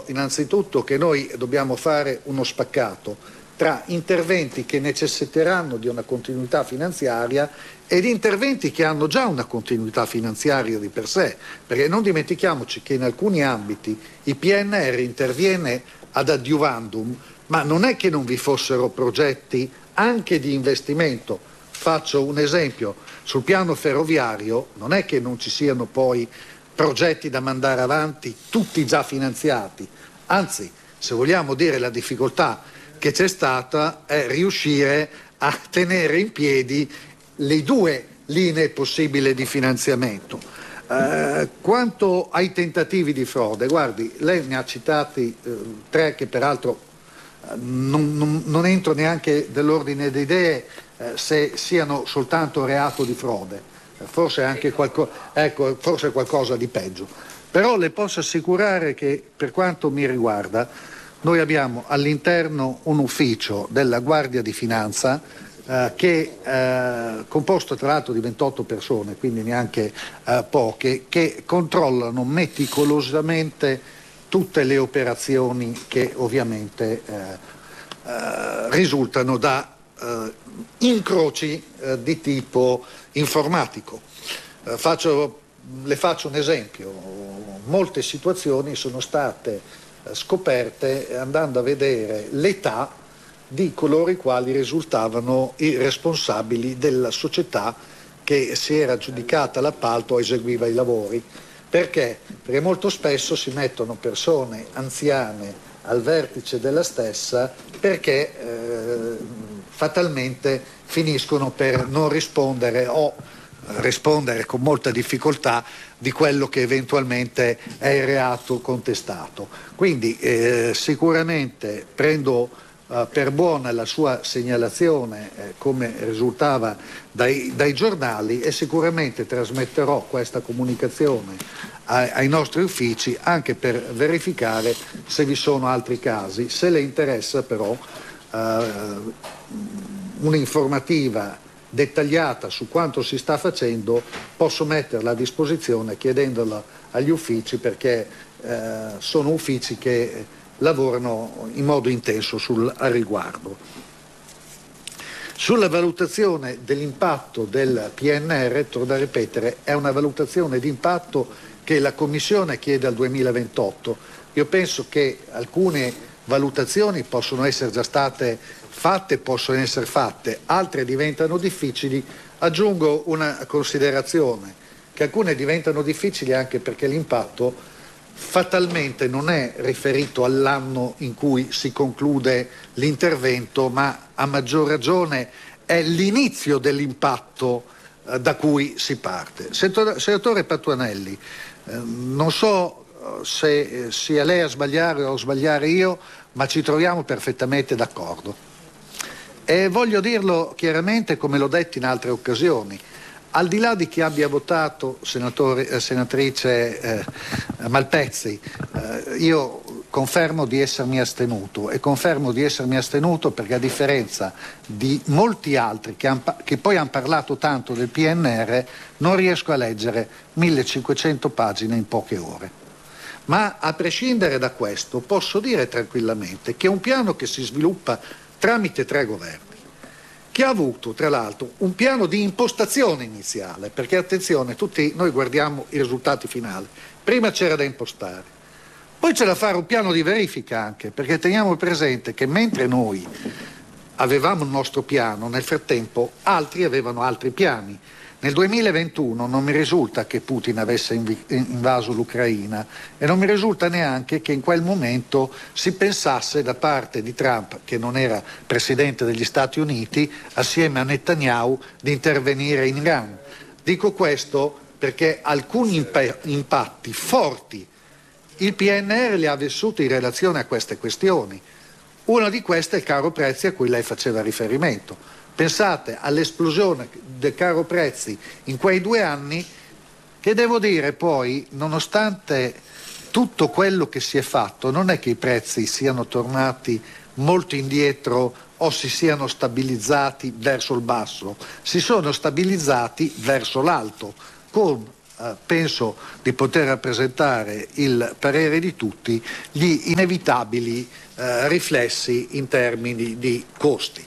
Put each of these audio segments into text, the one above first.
innanzitutto che noi dobbiamo fare uno spaccato tra interventi che necessiteranno di una continuità finanziaria ed interventi che hanno già una continuità finanziaria di per sé, perché non dimentichiamoci che in alcuni ambiti il PNR interviene ad adiuvandum, ma non è che non vi fossero progetti anche di investimento. Faccio un esempio: sul piano ferroviario non è che non ci siano poi progetti da mandare avanti, tutti già finanziati, anzi, se vogliamo dire la difficoltà che c'è stata è riuscire a tenere in piedi le due linee possibili di finanziamento. Quanto ai tentativi di frode, guardi, lei ne ha citati 3 che peraltro non entro neanche dell'ordine di idee se siano soltanto reato di frode, forse anche forse qualcosa di peggio. Però le posso assicurare che per quanto mi riguarda noi abbiamo all'interno un ufficio della Guardia di Finanza che composto tra l'altro di 28 persone, quindi neanche poche, che controllano meticolosamente tutte le operazioni che ovviamente risultano da incroci di tipo informatico. Le faccio un esempio: molte situazioni sono state scoperte andando a vedere l'età di coloro i quali risultavano i responsabili della società che si era aggiudicata l'appalto o eseguiva i lavori. Perché? Perché molto spesso si mettono persone anziane al vertice della stessa perché fatalmente finiscono per non rispondere o rispondere con molta difficoltà di quello che eventualmente è il reato contestato. Quindi sicuramente prendo per buona la sua segnalazione come risultava dai giornali, e sicuramente trasmetterò questa comunicazione ai nostri uffici anche per verificare se vi sono altri casi. Se le interessa però un'informativa dettagliata su quanto si sta facendo, posso metterla a disposizione chiedendola agli uffici, perché sono uffici che lavorano in modo intenso al riguardo. Sulla valutazione dell'impatto del PNR, torno a ripetere, è una valutazione di impatto che la Commissione chiede al 2028. Io penso che alcune valutazioni possono essere già state fatte, possono essere fatte, altre diventano difficili. Aggiungo una considerazione, che alcune diventano difficili anche perché l'impatto fatalmente non è riferito all'anno in cui si conclude l'intervento, ma a maggior ragione è l'inizio dell'impatto da cui si parte. Senatore Patuanelli, non so se sia lei a sbagliare o sbagliare io, ma ci troviamo perfettamente d'accordo. E voglio dirlo chiaramente, come l'ho detto in altre occasioni: al di là di chi abbia votato, senatrice Malpezzi, io confermo di essermi astenuto, e confermo di essermi astenuto perché, a differenza di molti altri che poi hanno parlato tanto del PNR, non riesco a leggere 1500 pagine in poche ore. Ma a prescindere da questo, posso dire tranquillamente che è un piano che si sviluppa tramite 3 governi, che ha avuto tra l'altro un piano di impostazione iniziale, perché attenzione, tutti noi guardiamo i risultati finali, prima c'era da impostare, poi c'è da fare un piano di verifica anche, perché teniamo presente che mentre noi avevamo il nostro piano, nel frattempo altri avevano altri piani. Nel 2021 non mi risulta che Putin avesse invaso l'Ucraina, e non mi risulta neanche che in quel momento si pensasse da parte di Trump, che non era presidente degli Stati Uniti, assieme a Netanyahu, di intervenire in Iran. Dico questo perché alcuni impatti forti il PNR li ha vissuti in relazione a queste questioni. Una di queste è il caro prezzi a cui lei faceva riferimento. Pensate all'esplosione del caro prezzi in quei 2 anni, che devo dire poi, nonostante tutto quello che si è fatto, non è che i prezzi siano tornati molto indietro o si siano stabilizzati verso il basso, si sono stabilizzati verso l'alto, con penso di poter rappresentare il parere di tutti, gli inevitabili riflessi in termini di costi.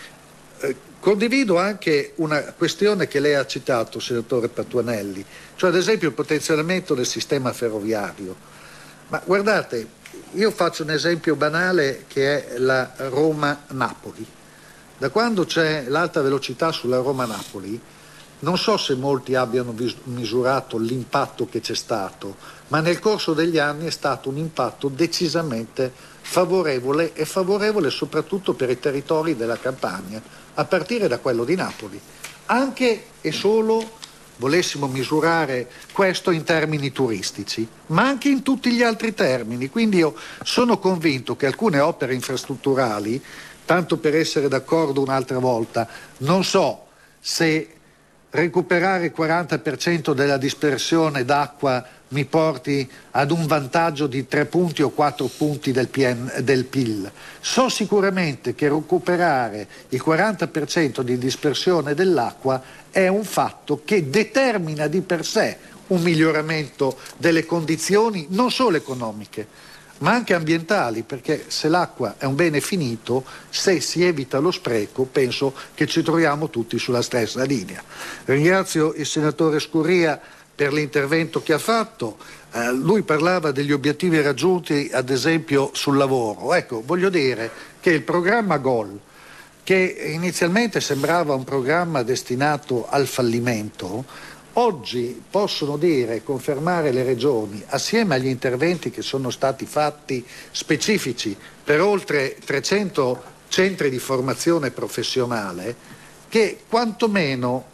Condivido anche una questione che lei ha citato, senatore Patuanelli, cioè ad esempio il potenzionamento del sistema ferroviario. Ma guardate, io faccio un esempio banale che è la Roma-Napoli. Da quando c'è l'alta velocità sulla Roma-Napoli, non so se molti abbiano misurato l'impatto che c'è stato, ma nel corso degli anni è stato un impatto decisamente favorevole e favorevole soprattutto per i territori della Campania, a partire da quello di Napoli. Anche e solo volessimo misurare questo in termini turistici, ma anche in tutti gli altri termini. Quindi io sono convinto che alcune opere infrastrutturali, tanto per essere d'accordo un'altra volta, non so se recuperare il 40% della dispersione d'acqua mi porti ad un vantaggio di 3 punti o 4 punti del PIL. So sicuramente che recuperare il 40% di dispersione dell'acqua è un fatto che determina di per sé un miglioramento delle condizioni non solo economiche, ma anche ambientali, perché se l'acqua è un bene finito, se si evita lo spreco, penso che ci troviamo tutti sulla stessa linea. Ringrazio il senatore Scurria per l'intervento che ha fatto. Lui parlava degli obiettivi raggiunti, ad esempio sul lavoro. Ecco, voglio dire che il programma GOL, che inizialmente sembrava un programma destinato al fallimento, oggi possono dire e confermare le regioni, assieme agli interventi che sono stati fatti specifici per oltre 300 centri di formazione professionale, che quantomeno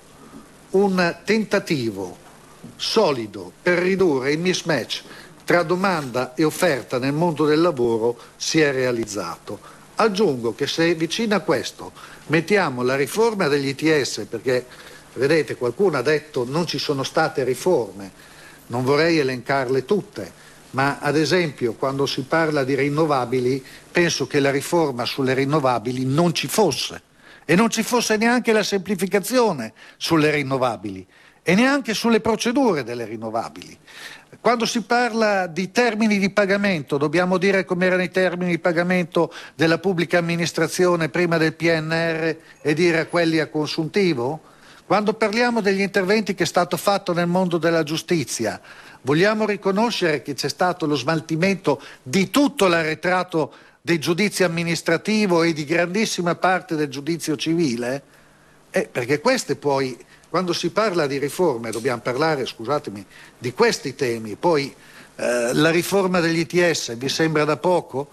un tentativo solido per ridurre il mismatch tra domanda e offerta nel mondo del lavoro si è realizzato. Aggiungo che se vicino a questo mettiamo la riforma degli ITS, perché vedete, qualcuno ha detto non ci sono state riforme, non vorrei elencarle tutte, ma ad esempio quando si parla di rinnovabili penso che la riforma sulle rinnovabili non ci fosse e non ci fosse neanche la semplificazione sulle rinnovabili e neanche sulle procedure delle rinnovabili. Quando si parla di termini di pagamento, dobbiamo dire come erano i termini di pagamento della pubblica amministrazione prima del PNR e dire a quelli a consuntivo? Quando parliamo degli interventi che è stato fatto nel mondo della giustizia, vogliamo riconoscere che c'è stato lo smaltimento di tutto l'arretrato del giudizio amministrativo e di grandissima parte del giudizio civile? Perché queste poi, quando si parla di riforme, dobbiamo parlare, scusatemi, di questi temi. Poi la riforma degli ITS vi sembra da poco?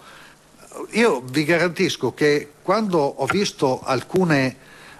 Io vi garantisco che quando ho visto alcune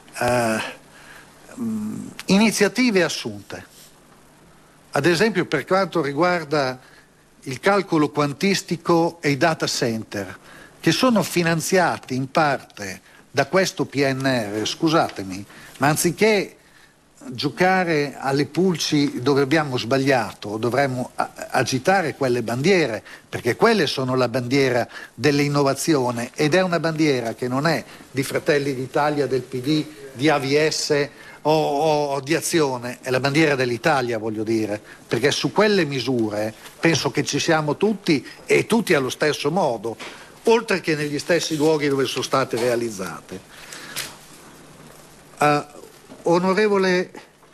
iniziative assunte, ad esempio per quanto riguarda il calcolo quantistico e i data center, che sono finanziati in parte da questo PNR, scusatemi, ma anziché giocare alle pulci dove abbiamo sbagliato, dovremmo agitare quelle bandiere, perché quelle sono la bandiera dell'innovazione ed è una bandiera che non è di Fratelli d'Italia, del PD, di AVS o di Azione, è la bandiera dell'Italia, voglio dire, perché su quelle misure penso che ci siamo tutti e tutti allo stesso modo, oltre che negli stessi luoghi dove sono state realizzate. Onorevole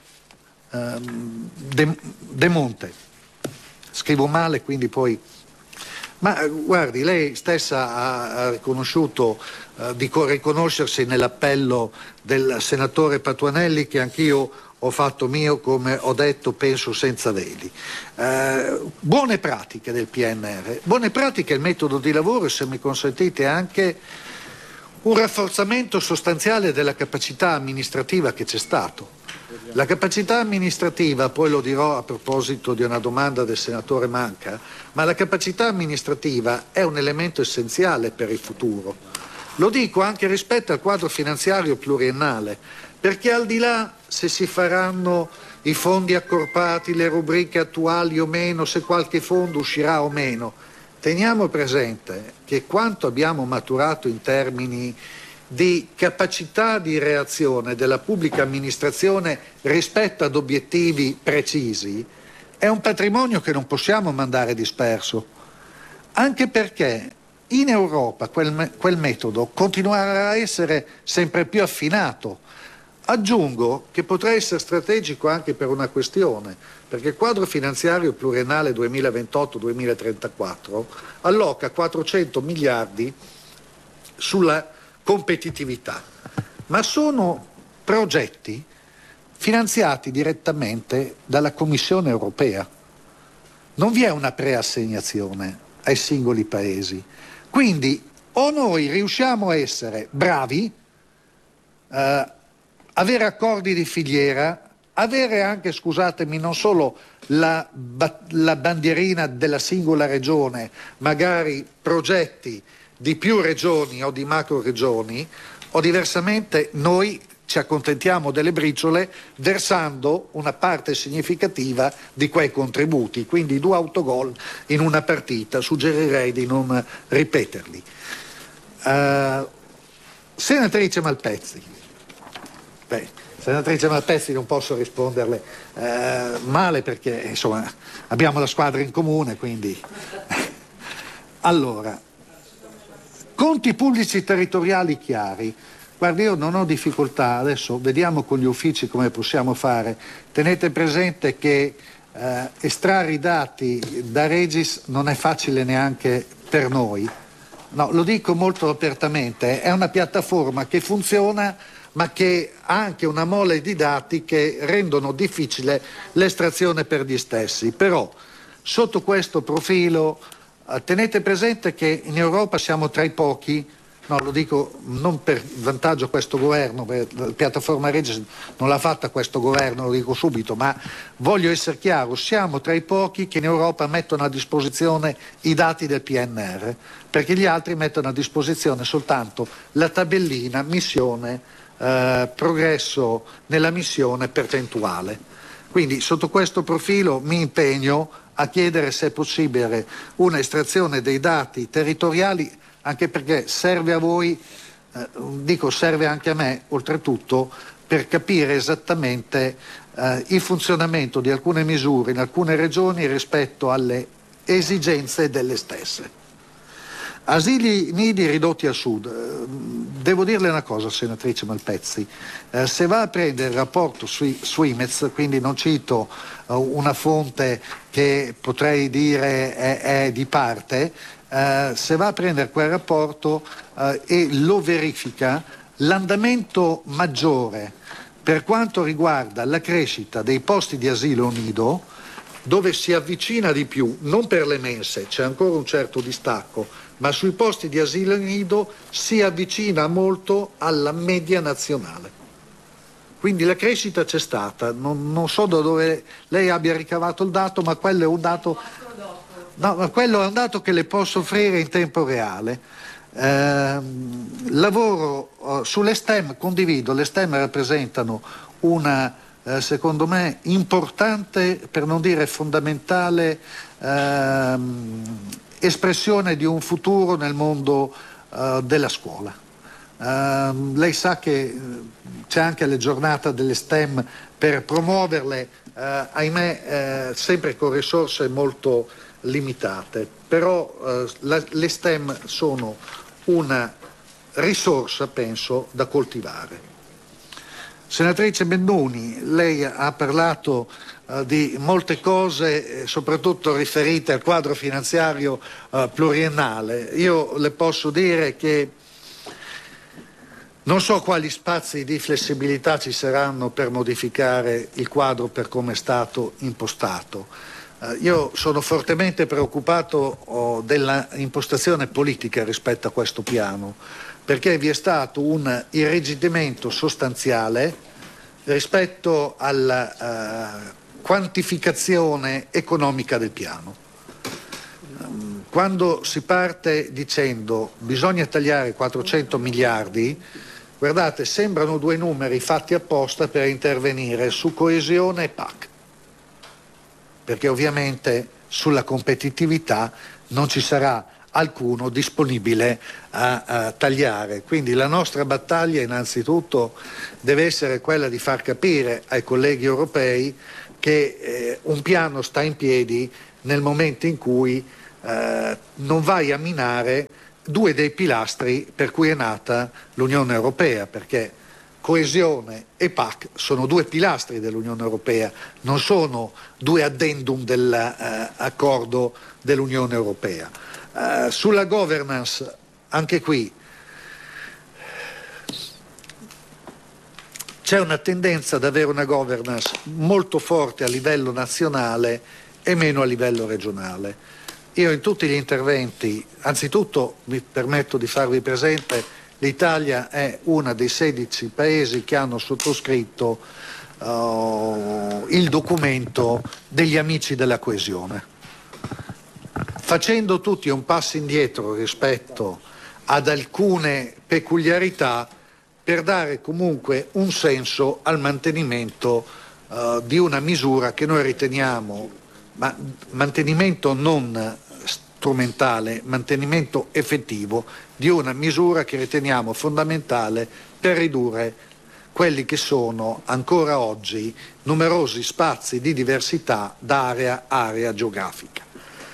De Monte, scrivo male quindi poi, ma guardi, lei stessa ha riconosciuto di riconoscersi nell'appello del senatore Patuanelli, che anch'io ho fatto mio, come ho detto, penso senza veli. Buone pratiche del PNR, buone pratiche il metodo di lavoro e, se mi consentite, anche un rafforzamento sostanziale della capacità amministrativa che c'è stato. La capacità amministrativa, poi lo dirò a proposito di una domanda del senatore Manca, ma la capacità amministrativa è un elemento essenziale per il futuro. Lo dico anche rispetto al quadro finanziario pluriennale, perché al di là se si faranno i fondi accorpati, le rubriche attuali o meno, se qualche fondo uscirà o meno, teniamo presente che quanto abbiamo maturato in termini di capacità di reazione della pubblica amministrazione rispetto ad obiettivi precisi è un patrimonio che non possiamo mandare disperso, anche perché in Europa quel metodo continuerà a essere sempre più affinato. Aggiungo che potrà essere strategico anche per una questione, perché il quadro finanziario pluriennale 2028-2034 alloca 400 miliardi sulla competitività, ma sono progetti finanziati direttamente dalla Commissione europea. Non vi è una preassegnazione ai singoli paesi. Quindi o noi riusciamo a essere bravi, avere accordi di filiera, avere anche, scusatemi, non solo la bandierina della singola regione, magari progetti di più regioni o di macro regioni, o diversamente noi ci accontentiamo delle briciole versando una parte significativa di quei contributi, quindi 2 autogol in una partita, suggerirei di non ripeterli. Senatrice Malpezzi. Senatrice Malpezzi, non posso risponderle male perché insomma abbiamo la squadra in comune, quindi allora, conti pubblici territoriali chiari. Guardi, io non ho difficoltà, adesso vediamo con gli uffici come possiamo fare. Tenete presente che estrarre i dati da Regis non è facile neanche per noi. No, lo dico molto apertamente, è una piattaforma che funziona ma che ha anche una mole di dati che rendono difficile l'estrazione per gli stessi. Però sotto questo profilo tenete presente che in Europa siamo tra i pochi, no, lo dico non per vantaggio questo governo, la piattaforma Regis non l'ha fatta questo governo, lo dico subito, ma voglio essere chiaro, siamo tra i pochi che in Europa mettono a disposizione i dati del PNR, perché gli altri mettono a disposizione soltanto la tabellina missione, progresso nella missione percentuale. Quindi sotto questo profilo mi impegno a chiedere se è possibile una estrazione dei dati territoriali, anche perché serve a voi, dico serve anche a me oltretutto, per capire esattamente il funzionamento di alcune misure in alcune regioni rispetto alle esigenze delle stesse. Asili nidi ridotti al sud. Devo dirle una cosa, senatrice Malpezzi, se va a prendere il rapporto su Imez, quindi non cito una fonte che potrei dire è di parte, se va a prendere quel rapporto e lo verifica, l'andamento maggiore per quanto riguarda la crescita dei posti di asilo nido, dove si avvicina di più, non per le mense, c'è ancora un certo distacco, ma sui posti di asilo nido si avvicina molto alla media nazionale. Quindi la crescita c'è stata, non so da dove lei abbia ricavato il dato, ma quello è un dato, no, ma quello è un dato che le posso offrire in tempo reale. Lavoro sulle STEM, condivido, le STEM rappresentano una secondo me importante, per non dire fondamentale, espressione di un futuro nel mondo della scuola. Lei sa che c'è anche la giornata delle STEM per promuoverle, ahimè sempre con risorse molto limitate, però le STEM sono una risorsa, penso, da coltivare. Senatrice Bennuni, lei ha parlato di molte cose, soprattutto riferite al quadro finanziario pluriennale. Io le posso dire che non so quali spazi di flessibilità ci saranno per modificare il quadro per come è stato impostato. Io sono fortemente preoccupato della impostazione politica rispetto a questo piano, perché vi è stato un irrigidimento sostanziale rispetto alla quantificazione economica del piano. Quando si parte dicendo bisogna tagliare 400 miliardi, guardate, sembrano due numeri fatti apposta per intervenire su coesione e PAC, perché ovviamente sulla competitività non ci sarà alcuno disponibile a tagliare. Quindi la nostra battaglia innanzitutto deve essere quella di far capire ai colleghi europei che un piano sta in piedi nel momento in cui non vai a minare due dei pilastri per cui è nata l'Unione Europea, perché coesione e PAC sono due pilastri dell'Unione Europea, non sono due addendum dell'accordo dell'Unione Europea. Sulla governance, anche qui c'è una tendenza ad avere una governance molto forte a livello nazionale e meno a livello regionale. Io in tutti gli interventi, anzitutto mi permetto di farvi presente, l'Italia è uno dei 16 paesi che hanno sottoscritto il documento degli amici della coesione, facendo tutti un passo indietro rispetto ad alcune peculiarità per dare comunque un senso al mantenimento di una misura che noi riteniamo, ma mantenimento non strumentale, mantenimento effettivo di una misura che riteniamo fondamentale per ridurre quelli che sono ancora oggi numerosi spazi di diversità da area a area geografica.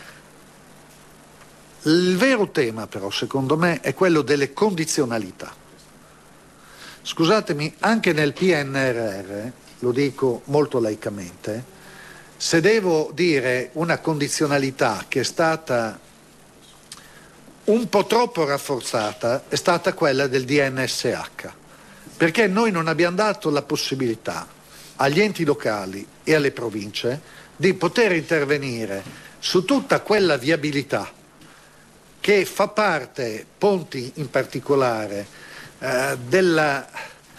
Il vero tema però, secondo me, è quello delle condizionalità. Scusatemi, anche nel PNRR, lo dico molto laicamente, se devo dire una condizionalità che è stata un po' troppo rafforzata, è stata quella del DNSH, perché noi non abbiamo dato la possibilità agli enti locali e alle province di poter intervenire su tutta quella viabilità che fa parte, ponti in particolare, della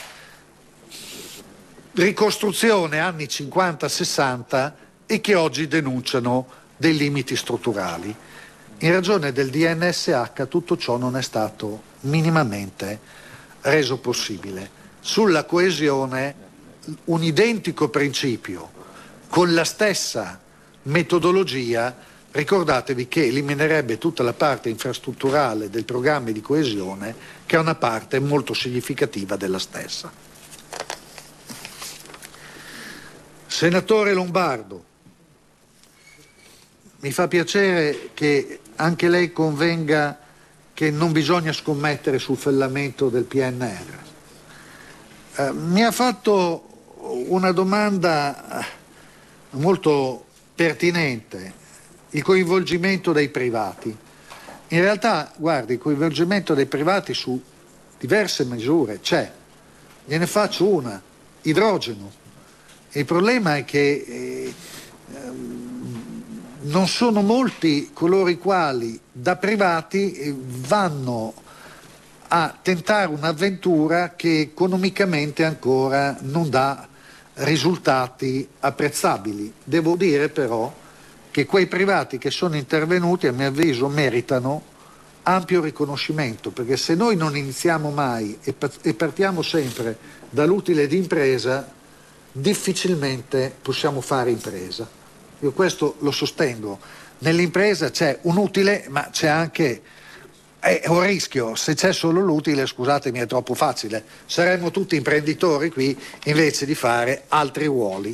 ricostruzione anni 50-60 e che oggi denunciano dei limiti strutturali. In ragione del DNSH tutto ciò non è stato minimamente reso possibile. Sulla coesione un identico principio con la stessa metodologia, ricordatevi che eliminerebbe tutta la parte infrastrutturale del programma di coesione, che è una parte molto significativa della stessa. Senatore Lombardo, mi fa piacere che anche lei convenga che non bisogna scommettere sul fallimento del PNR. Mi ha fatto una domanda molto pertinente, il coinvolgimento dei privati. In realtà, guardi, il coinvolgimento dei privati su diverse misure c'è. Gliene faccio una, idrogeno. Il problema è che non sono molti coloro i quali da privati vanno a tentare un'avventura che economicamente ancora non dà risultati apprezzabili. Devo dire però che quei privati che sono intervenuti, a mio avviso, meritano ampio riconoscimento, perché se noi non iniziamo mai e partiamo sempre dall'utile d'impresa, difficilmente possiamo fare impresa. Io questo lo sostengo. Nell'impresa c'è un utile, ma c'è anche un rischio. Se c'è solo l'utile, scusatemi, è troppo facile. Saremmo tutti imprenditori qui invece di fare altri ruoli.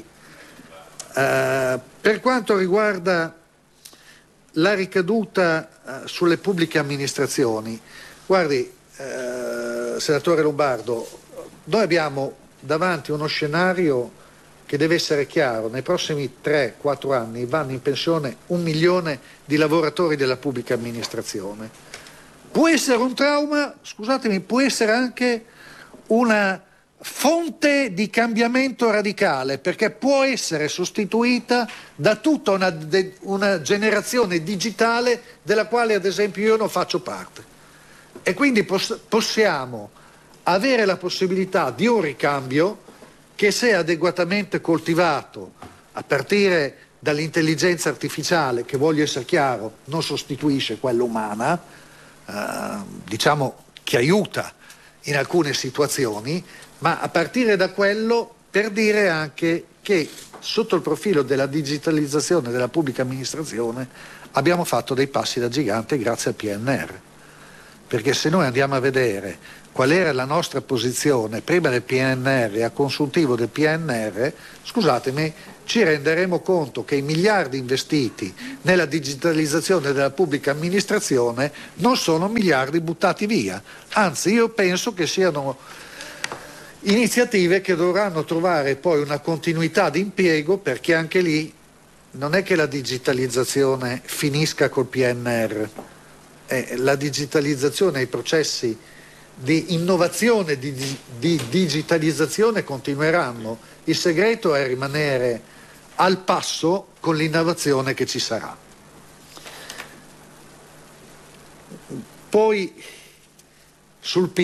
Per quanto riguarda la ricaduta sulle pubbliche amministrazioni, guardi, senatore Lombardo, noi abbiamo davanti uno scenario che deve essere chiaro. Nei prossimi 3-4 anni vanno in pensione 1 milione di lavoratori della pubblica amministrazione. Può essere un trauma, scusatemi, può essere anche una fonte di cambiamento radicale, perché può essere sostituita da tutta una generazione digitale della quale ad esempio io non faccio parte, e quindi possiamo avere la possibilità di un ricambio che, se adeguatamente coltivato, a partire dall'intelligenza artificiale, che, voglio essere chiaro, non sostituisce quella umana, diciamo che aiuta in alcune situazioni, ma a partire da quello, per dire anche che sotto il profilo della digitalizzazione della pubblica amministrazione abbiamo fatto dei passi da gigante grazie al PNR. perché se noi andiamo a vedere qual era la nostra posizione prima del PNR e a consuntivo del PNR, scusatemi, ci renderemo conto che i miliardi investiti nella digitalizzazione della pubblica amministrazione non sono miliardi buttati via, anzi io penso che siano iniziative che dovranno trovare poi una continuità di impiego, perché anche lì non è che la digitalizzazione finisca col PNR, la digitalizzazione e i processi di innovazione, di digitalizzazione continueranno. Il segreto è rimanere al passo con l'innovazione che ci sarà. Poi sul